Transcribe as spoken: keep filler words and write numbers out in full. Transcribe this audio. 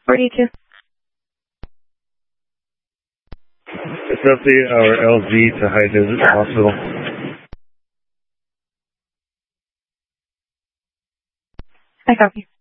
forty-two. Let's update our L Z to High Desert Hospital. I copy.